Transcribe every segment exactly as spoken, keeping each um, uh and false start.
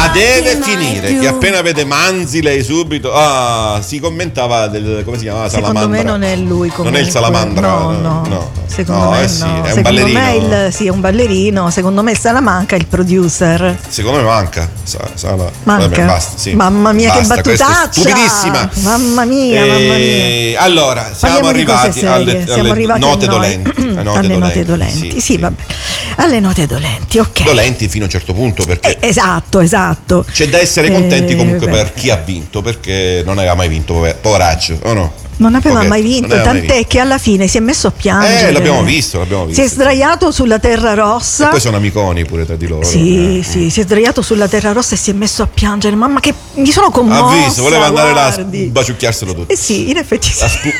deve finire che appena vede Manzi lei subito ah, si commentava del, come si chiamava, Salamandra. Secondo me non è lui comunque. Non è il Salamandra, no, no, no. Secondo no, me eh sì, no. è un secondo ballerino. me il, sì, è un ballerino. Secondo me Salamanca è il producer. Secondo me manca. Sa, sala. Manca. Vabbè, basta, sì. Mamma mia, basta, che battutaccia! Stupidissima. Mamma mia, e... mamma mia. Allora, siamo Parliamo arrivati alle, alle siamo arrivati note a noi. dolenti. Alle note alle dolenti, note dolenti. Sì, sì, sì, sì. vabbè. Alle note dolenti, ok. Dolenti fino a un certo punto, perché Eh, esatto, esatto. c'è da essere contenti Eh, comunque beh. per chi ha vinto, perché non aveva mai vinto, pover- poveraccio, o no? Non aveva Pochetti, mai vinto, non aveva mai tant'è vinto. che alla fine si è messo a piangere. Eh, l'abbiamo visto, l'abbiamo visto. Si è sdraiato sulla terra rossa. E poi sono amiconi pure tra di loro. Sì, eh. sì, si è sdraiato sulla terra rossa e si è messo a piangere. Mamma, che mi sono commossa. Ha visto, voleva andare guardi. là a baciucchiarselo tutto. Eh sì, in effetti sì. La, spu-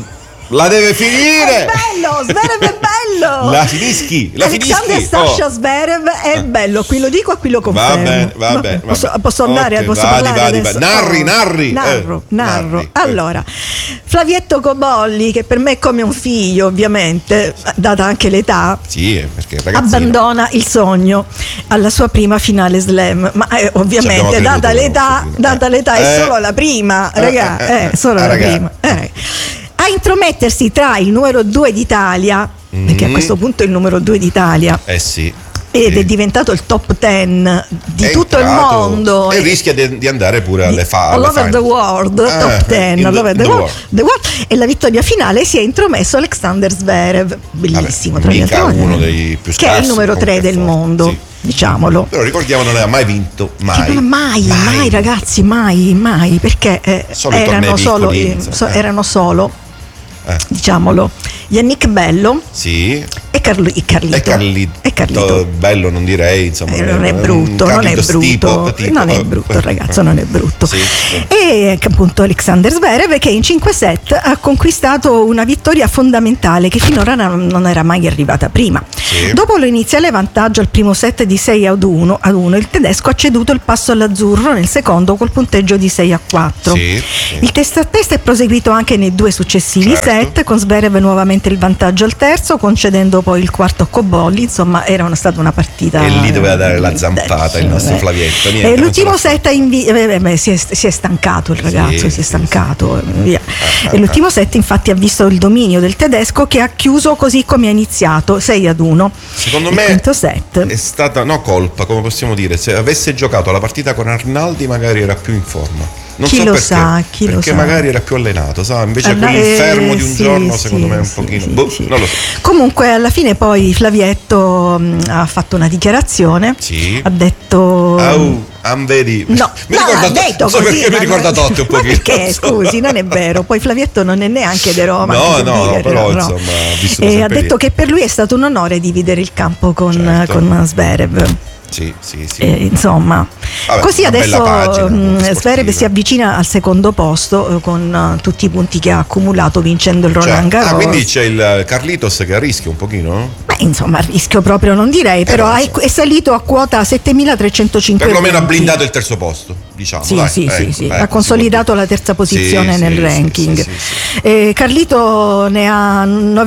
la deve finire! È bello, Zverev è bello. La finischi, la Alexander finischi. Sasha Oh. Zverev è bello, qui lo dico e qui lo confermo. Va bene, va Vabbè, bene, va Posso, bene. posso andare, Ok, posso vadi, parlare vadi, adesso? vadi. Narri, narri, Narro, eh, narro. narri. Allora, Flavietto Cobolli, che per me è come un figlio, ovviamente, data anche l'età, Sì, perché ragazzino. abbandona il sogno alla sua prima finale slam, ma eh, Ci abbiamo ovviamente creduto, data però, l'età, sì. data Eh. l'età è Eh. solo la prima, Eh, raga, eh, eh, è solo eh, la raga. prima. eh. A intromettersi tra il numero due d'Italia, perché a questo punto è il numero due d'Italia, Eh sì. ed sì. è diventato il top ten di È tutto il entrato mondo e rischia di, di andare pure alle fa all alle over final. the world, Eh, top ten, in all the- over the, the world, world. the world. E la vittoria finale si è intromesso Alexander Zverev, bellissimo, Vabbè, tra gli mica altri, uno dei più che è il scarsi, numero tre comunque del forte, mondo, sì. diciamolo. Però ricordiamo non aveva mai vinto, mai. Che non- mai, mai, Mai. ragazzi, mai, mai, perché eh, Solo i erano, tornei solo, piccoli, eh, insomma, so- eh. erano solo, Eh. diciamolo, Yannick Bello Sì. e, Carlo- e Carlito. E Carlito. E Carlito. Bello non direi, insomma. Eh, non è un brutto, non è Carlito brutto, tipo, tipo, non è eh, brutto il ragazzo, non è brutto. Sì, sì. E che appunto Alexander Zverev, che in cinque set ha conquistato una vittoria fondamentale che finora non non era mai arrivata prima. Sì. Dopo l'iniziale vantaggio al primo set di sei ad uno, ad uno, il tedesco ha ceduto il passo all'azzurro nel secondo col punteggio di sei a quattro. Sì, sì. Il testa a testa è proseguito anche nei due successivi Certo. set, con Zverev nuovamente il vantaggio al terzo, concedendo poi il quarto a Cobolli. Insomma, era una, stata una partita. E lì doveva dare la zampata il nostro Eh. Flavietto. Niente, E non l'ultimo ce l'ha set ha invi- eh, beh, beh, si, è, si è stancato il ragazzo, Sì, si è sì, stancato. Via. Ah, E l'ultimo set infatti ha visto il dominio del tedesco, che ha chiuso così come ha iniziato, sei ad uno. Secondo il me quinto set. è stata no colpa, come possiamo dire, se avesse giocato la partita con Arnaldi magari era più in forma. Non Chi so lo perché, sa, chi lo perché sa. magari era più allenato, sa? Invece Alla- quel eh, fermo di un sì, giorno sì, secondo me è un sì, pochino sì, boh, sì. non lo so. Comunque alla fine poi Flavietto mh, ha fatto una dichiarazione. Sì. Ha detto Au, am vedi. No, mi no, ricorda ha detto non so così, perché mi ma- ricorda Totti un ma pochino. perché, insomma. scusi, non è vero. Poi Flavietto non è neanche di Roma. No, anche no, dire, però, insomma, ha vissuto E ha sempre detto lì. che per lui è stato un onore dividere il campo con, Certo. con Zverev. Sì, sì, sì. Eh, insomma, Vabbè, così una adesso bella pagina, mh, sportiva. Zverev si avvicina al secondo posto, eh, con eh, tutti i punti che ha accumulato vincendo il Cioè, Roland Garros. ah, quindi c'è il Carlitos che a rischio un pochino? Beh, insomma, a rischio proprio non direi, però no, è, insomma. è salito a quota settemilatrecentocinque Perlomeno ha punti. blindato il terzo posto, diciamo. Sì, dai, sì, ecco, sì, sì. ecco, ha si consolidato può dire. la terza posizione Sì, nel sì, ranking. sì, sì, sì, sì. Eh, Carlito ne ha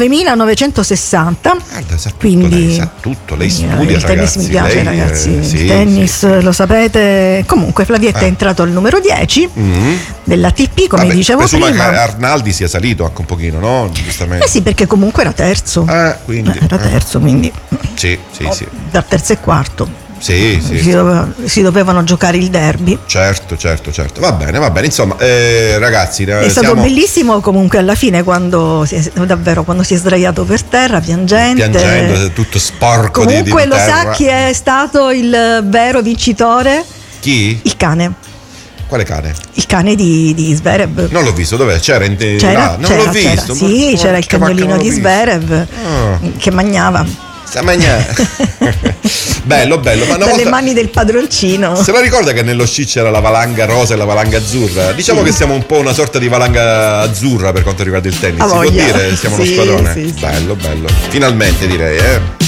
novemilanovecentosessanta. Guarda, sa tutto, Quindi lei sa tutto, lei eh, studia, il tennis ragazzi, mi piace, lei, ragazzi. eh, sì, il tennis sì, sì. lo sapete. Comunque Flavietto Eh. è entrato al numero dieci Mm. dell'A T P, come Vabbè, dicevo presumo prima. che Arnaldi sia salito anche un pochino, no? Giustamente. Eh sì, perché comunque era terzo. Eh, quindi, Eh, era eh. terzo, quindi Sì, sì, sì. da terzo e quarto. Sì, sì, si, sì. doveva- si dovevano giocare il derby. Certo, certo, certo. Va bene, va bene. Insomma, eh, ragazzi, eh, È stato siamo bellissimo comunque alla fine, quando si è, davvero quando si è sdraiato per terra piangente. piangendo, tutto sporco di, di Comunque lo terra. sa chi è stato il vero vincitore? Chi? Il cane. Quale cane? Il cane di, di Zverev. Non l'ho visto, dov'è? C'era in te... C'era, là? Non c'era, l'ho c'era. visto. Sì, porca c'era il vacca, cagnolino non l'ho di visto. Zverev Ah. che mangiava Sta mangiando. Bello, bello. Ma una dalle volta... mani del padroncino. Se la ricorda che nello sci c'era la valanga rosa e la valanga azzurra? Diciamo Sì. che siamo un po' una sorta di valanga azzurra per quanto riguarda il tennis. A Si può voglia. dire? Siamo Sì, uno squadrone. sì, sì. Bello, bello. Finalmente direi, eh.